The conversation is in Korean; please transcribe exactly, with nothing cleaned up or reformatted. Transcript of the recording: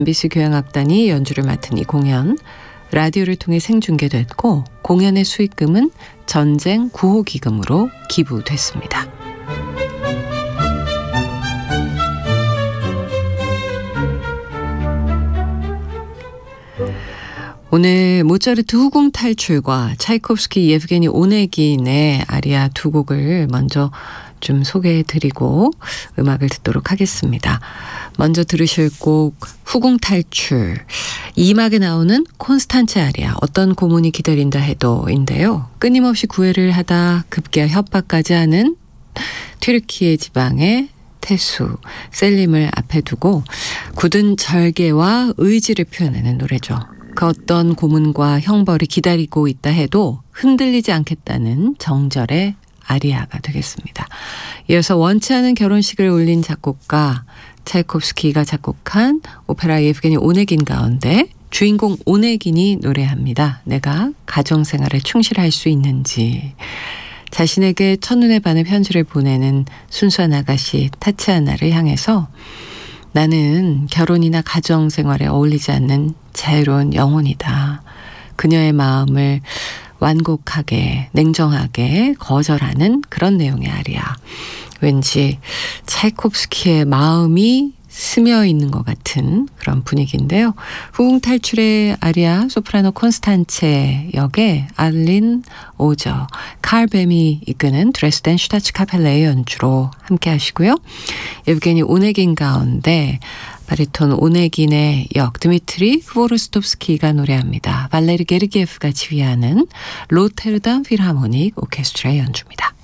엠비씨 교향악단이 연주를 맡은 이 공연, 라디오를 통해 생중계됐고 공연의 수익금은 전쟁 구호기금으로 기부됐습니다. 오늘 모차르트 후궁 탈출과 차이콥스키 예브게니 오네긴의 아리아 두 곡을 먼저 좀 소개해드리고 음악을 듣도록 하겠습니다. 먼저 들으실 곡 후궁 탈출, 이 막에 나오는 콘스탄체 아리아, 어떤 고문이 기다린다 해도인데요. 끊임없이 구애를 하다 급기야 협박까지 하는 튀르키예 지방의 태수 셀림을 앞에 두고 굳은 절개와 의지를 표현하는 노래죠. 그 어떤 고문과 형벌이 기다리고 있다 해도 흔들리지 않겠다는 정절의 아리아가 되겠습니다. 이어서 원치 않은 결혼식을 올린 작곡가 차이콥스키가 작곡한 오페라 예브게니 오네긴 가운데 주인공 오네긴이 노래합니다. 내가 가정생활에 충실할 수 있는지. 자신에게 첫눈에 반해 편지를 보내는 순수한 아가씨 타치아나를 향해서 나는 결혼이나 가정생활에 어울리지 않는 자유로운 영혼이다. 그녀의 마음을 완곡하게 냉정하게 거절하는 그런 내용의 아리아. 왠지 차이콥스키의 마음이 스며 있는 것 같은 그런 분위기인데요. 후궁 탈출의 아리아 소프라노 콘스탄체 역의 알린 오저, 칼 뱀이 이끄는 드레스덴 슈타츠 카펠레의 연주로 함께 하시고요. 예브게니 오네긴 가운데 바리톤 오네긴의 역 드미트리 후보르스톱스키가 노래합니다. 발레리 게르기예프가 지휘하는 로테르담 필하모닉 오케스트라의 연주입니다.